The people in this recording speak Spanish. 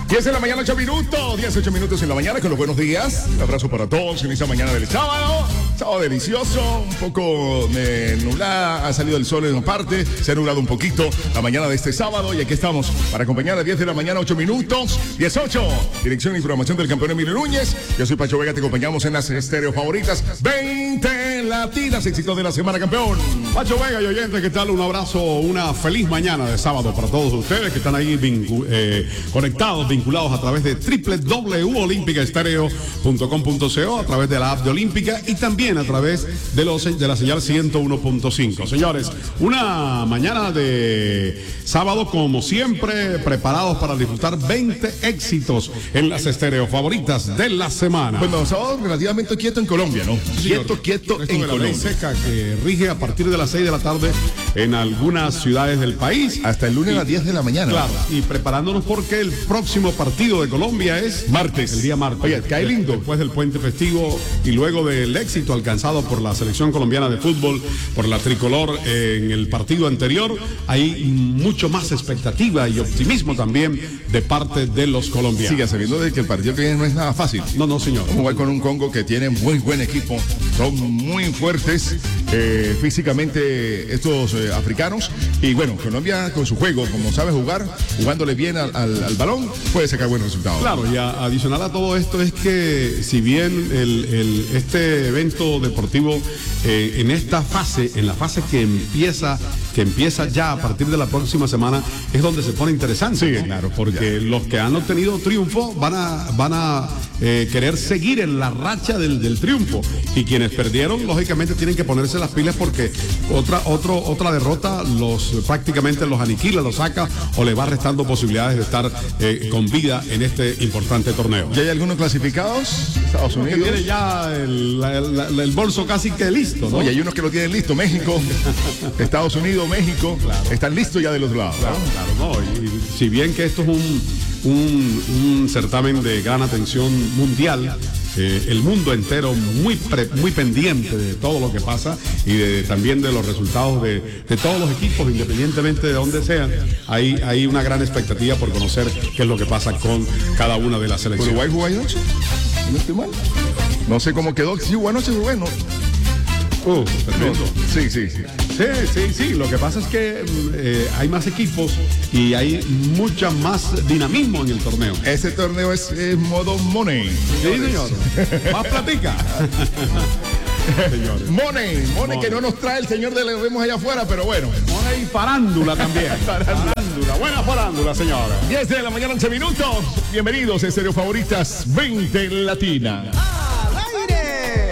10 de la mañana, 8 minutos. 18 minutos en la mañana con los buenos días. Un abrazo para todos en esta mañana del sábado. Sábado delicioso, un poco nublada. Ha salido el sol en una parte, se ha nublado un poquito la mañana de este sábado. Y aquí estamos para acompañar a 10 de la mañana, 8 minutos. 18. Dirección e información del campeón Emilio Núñez. Yo soy Pacho Vega, te acompañamos en las estéreo favoritas. 20 latinas, éxito de la semana, campeón. Pacho Vega y oyentes, ¿qué tal? Un abrazo, una feliz mañana de sábado para todos ustedes que están ahí conectados, vinculados a través de www.olímpicaestereo.com.co, a través de la app de Olímpica y también a través de la señal 101.5. Señores, una mañana de sábado, como siempre, preparados para disfrutar 20 éxitos en las estéreo favoritas de la semana. Bueno, sábado relativamente quieto en Colombia, ¿no? Sí, quieto en Colombia. La ley seca que rige a partir de las 6 de la tarde en algunas ciudades del país. Hasta el lunes a las 10 de la mañana. Claro, y preparándonos porque el próximo partido de Colombia es martes. El día martes. Oye, cae lindo. Después del puente festivo y luego del éxito alcanzado por la selección colombiana de fútbol, por la tricolor en el partido anterior, hay mucho más expectativa y optimismo también de parte de los colombianos. Siga sabiendo de que el partido que viene no es nada fácil. No, señor. Vamos a jugar con un Congo que tiene muy buen equipo, son muy fuertes físicamente estos africanos. Y bueno, Colombia con su juego, como sabe jugar, jugándole bien al balón, puede sacar buen resultado. Claro, y adicional a todo esto es que si bien este evento deportivo en esta fase, en la fase que empieza ya a partir de la próxima semana, es donde se pone interesante. Sí, ¿no? claro. Porque los que han obtenido triunfo van a querer seguir en la racha del triunfo, y quienes perdieron lógicamente tienen que ponerse las pilas porque otra derrota prácticamente los aniquila, los saca o le va restando posibilidades de estar con vida en este importante torneo. ¿Ya hay algunos clasificados? Estados Unidos. Que tiene ya el bolso casi que listo, ¿no? Oye, hay unos que lo tienen listo. México, Estados Unidos, México, claro, están listos ya de los lados. Claro, no. Y si bien que esto es un certamen de gran atención mundial, el mundo entero muy pendiente de todo lo que pasa y también de los resultados de todos los equipos, independientemente de dónde sean. Hay una gran expectativa por conocer qué es lo que pasa con cada una de las selecciones. ¿Uruguay jugó anoche? ¿No estoy mal? No sé cómo quedó. Sí, jugó anoche, bueno. Tremendo. Sí. Sí. Lo que pasa es que hay más equipos y hay mucha más dinamismo en el torneo. Ese torneo es modo money. Sí, señor. Más platica. Señores. Money, que no nos trae el señor de lo vemos allá afuera, pero bueno. Money y farándula también. Farándula, buena farándula, señora. 10 de la mañana, 11 minutos. Bienvenidos a Estéreo Favoritas 20 Latina.